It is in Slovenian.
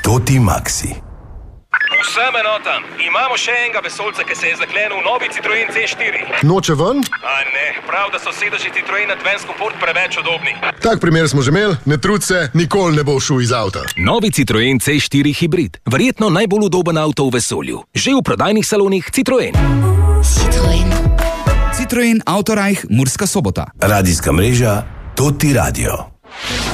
Toti Maxi. Vsem enotam, imamo še enega vesoljca, ki se je zaklenil v novi Citroen C4. Noče ven? A ne, prav, da so sedeži Citroen Advance Comfort preveč udobni. Tak primer smo že imeli, ne trud se, nikoli ne bo šel iz avta. Novi Citroen C4 Hybrid. Verjetno najbolj udoben avto v vesolju. Že v prodajnih salonih Citroen. Citroen Autorajh, Murska Sobota. Radijska mreža Toti Radio.